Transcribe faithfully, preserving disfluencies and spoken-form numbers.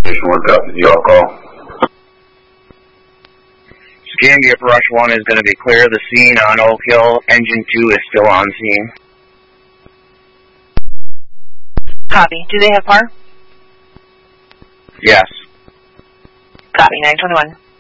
Station worked out. Did you all call? Scambia Brush one is going to be clear of the scene on Oak Hill. Engine two is still on scene. Copy. Do they have par? Yes. Copy. nine twenty-one.